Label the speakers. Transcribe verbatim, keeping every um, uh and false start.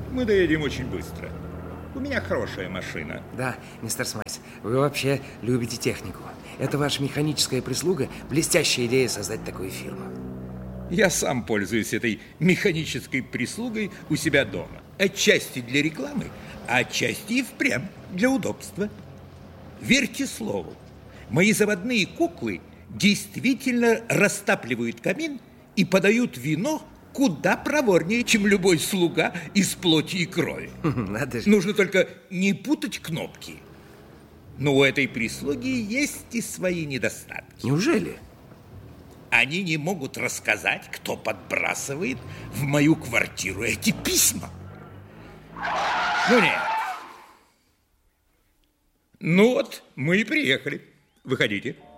Speaker 1: Мы доедем очень быстро. У меня хорошая машина.
Speaker 2: Да, мистер Смайс, вы вообще любите технику. Это ваша механическая прислуга. Блестящая идея создать такую фирму.
Speaker 1: Я сам пользуюсь этой механической прислугой у себя дома. Отчасти для рекламы, а отчасти и впрямь для удобства. Верьте слову, мои заводные куклы действительно растапливают камин и подают вино куда проворнее, чем любой слуга из плоти и крови.
Speaker 2: Надо же.
Speaker 1: Нужно только не путать кнопки. Но у этой прислуги есть и свои недостатки.
Speaker 2: Неужели?
Speaker 1: Они не могут рассказать, кто подбрасывает в мою квартиру эти письма. Ну нет. Ну вот, мы и приехали. Выходите.